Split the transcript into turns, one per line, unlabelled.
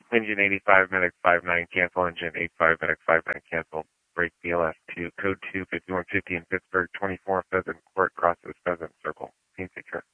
Engine 85, medic 59, cancel. Engine 85, medic 59, cancel. Break BLS 2, code 2, 5150 in Pittsburgh, 24 Pheasant Court, crosses Pheasant Circle. Team secure.